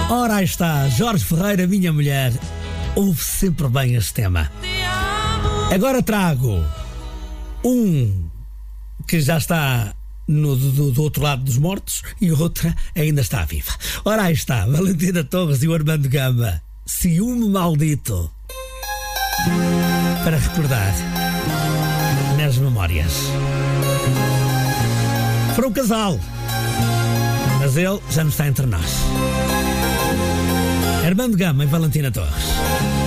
Ora, aí está, Jorge Ferreira, minha mulher. Ouve sempre bem este tema. Agora trago um que já está do outro lado dos mortos e outra ainda está viva. Ora, aí está, Valentina Torres e o Armando Gama. Ciúme maldito. Para recordar nas memórias. Foram um casal, mas ele já não está entre nós. Armando Gama e Valentina Torres.